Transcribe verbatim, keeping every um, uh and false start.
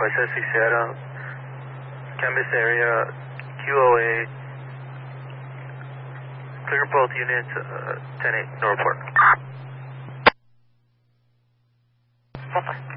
West S C Sierra, canvas area, Q O A, clear both units, uh, ten eight, no report. Bye-bye.